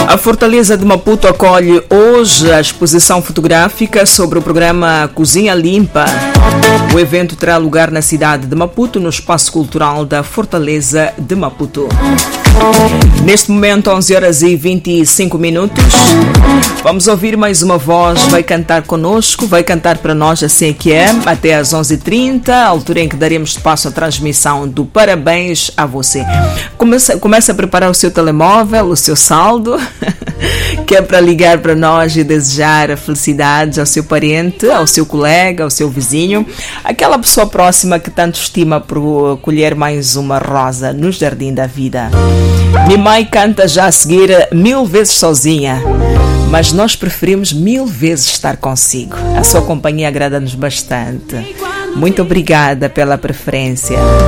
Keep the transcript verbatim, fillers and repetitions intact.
A Fortaleza de Maputo acolhe hoje a exposição fotográfica sobre o programa Cozinha Limpa. O evento terá lugar na cidade de Maputo, no Espaço Cultural da Fortaleza de Maputo. Neste momento, onze horas e vinte e cinco minutos, vamos ouvir mais uma voz, vai cantar conosco, vai cantar para nós, assim é que é, até às onze e trinta, a altura em que daremos espaço à transmissão do Parabéns a Você. Começa, começa a preparar o seu telemóvel, o seu saldo, que é para ligar para nós e desejar felicidades ao seu parente, ao seu colega, ao seu vizinho, aquela pessoa próxima que tanto estima por colher mais uma rosa no jardim da vida. Mimai canta já a seguir Mil Vezes Sozinha, mas nós preferimos mil vezes estar consigo. A sua companhia agrada-nos bastante. Muito obrigada pela preferência.